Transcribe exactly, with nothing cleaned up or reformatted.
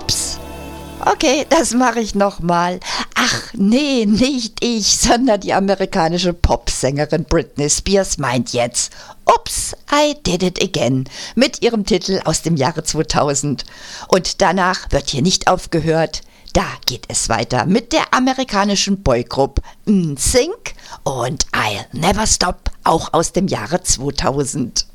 Ups. Okay, das mache ich nochmal. Ach nee, nicht ich, sondern die amerikanische Popsängerin Britney Spears meint jetzt Ups, I did it again mit ihrem Titel aus dem Jahre zweitausend. Und danach wird hier nicht aufgehört. Da geht es weiter mit der amerikanischen Boygroup N Sync und I'll Never Stop, auch aus dem Jahre zweitausend.